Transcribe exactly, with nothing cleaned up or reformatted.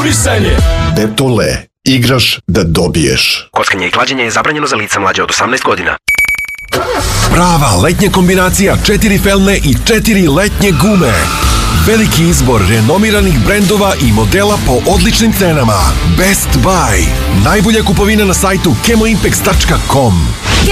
konkurisanje. Betole, igraš da dobiješ. Kockanje i klađenje je zabranjeno za lica mlađe od osamnaest godina. Prava letnja kombinacija četiri felne i četiri letnje gume. Veliki izbor renomiranih brendova i modela po odličnim cenama. Best Buy. Najbolja kupovina na sajtu kemoimpex tačka com.